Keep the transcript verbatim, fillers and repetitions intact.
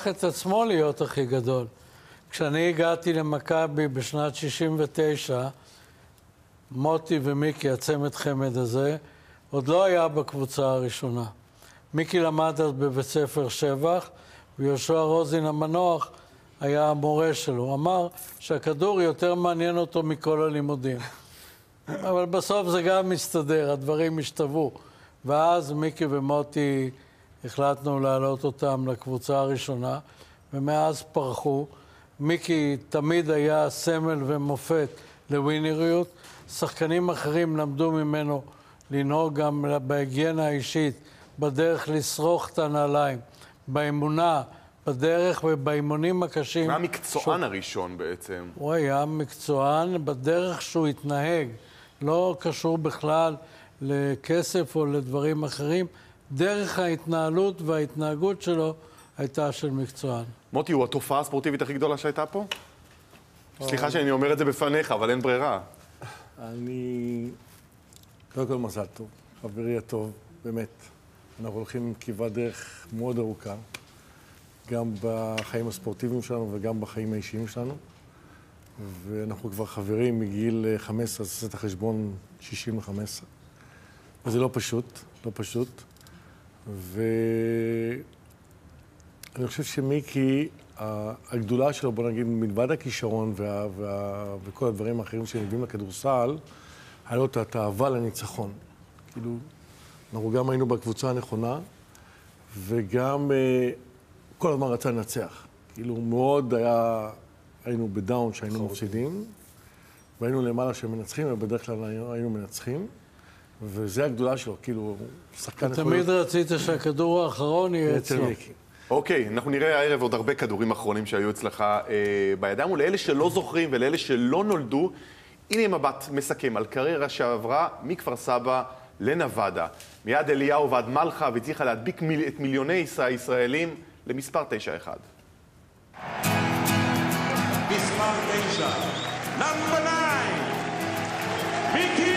הפך את עצמו להיות הכי גדול. כשאני הגעתי למכבי בשנת שישים ותשע, מוטי ומיקי, הצמד חמד הזה, עוד לא היה בקבוצה הראשונה. מיקי למד אז בבית ספר שבח, ויהושע רוזין המנוח היה המורה שלו. הוא אמר שהכדור יותר מעניין אותו מכל הלימודים. אבל בסוף זה גם מסתדר, הדברים השתוו. ואז מיקי ומוטי החלטנו להעלות אותם לקבוצה הראשונה, ומאז פרחו. מיקי תמיד היה סמל ומופת לווינריות. שחקנים אחרים למדו ממנו לנהוג גם בהיגיינה האישית, בדרך לשרוך את הנעליים, באמונה, בדרך ובאימונים הקשים. מה המקצוען ש... הראשון בעצם? הוא היה מקצוען בדרך שהוא התנהג, לא קשור בכלל לכסף או לדברים אחרים. דרך ההתנהלות וההתנהגות שלו הייתה של מקצוען. מוטי, הוא התופעה הספורטיבית הכי גדולה שהייתה פה? סליחה שאני אומר את זה בפניך, אבל אין ברירה. אני... קודם כל מזל טוב, חברי הטוב, באמת. אנחנו הולכים כברת דרך מאוד ארוכה, גם בחיים הספורטיביים שלנו וגם בחיים האישיים שלנו. ואנחנו כבר חברים מגיל חמש עשרה, אז עושה את החשבון שישים וחמש עשרה. וזה לא פשוט, לא פשוט. ואני חושב שמיקי, הגדולה שלו, בוא נגיד, מלבד הכישרון וה... וה... וכל הדברים האחרים שנביאים לכדורסל, היה לו את התאווה לניצחון. כאילו, אנחנו גם היינו בקבוצה הנכונה, וגם כל הזמן רצה לנצח. כאילו, מאוד היה... היינו בדאון שהיינו מפסידים, והיינו למעלה שמנצחים, ובדרך כלל היינו מנצחים, וזה הגדולה שלו, כאילו, שחקן יכול... תמיד רצית שהכדור האחרון יהיה אצלו. אוקיי, אנחנו נראה הערב עוד הרבה כדורים אחרונים שהיו אצלך אה, בידיים, ולאלה שלא זוכרים ולאלה שלא נולדו, הנה מבט מסכם על קריירה שעברה מכפר סבא לנבדה. מיד אליהו ועד מלכה, והצליחה להדביק מיל... את מיליוני הישראלים למספר תשע אחד. מספר תשע, נאמבר ניין, מיקי